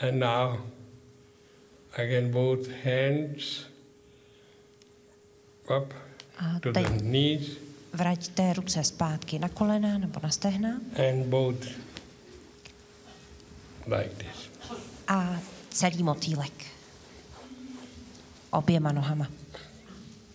And now again both hands up to the knees. Vraťte ruce zpátky na kolena nebo na stehna. And both like this. A celý motýlek. Oběma nohama.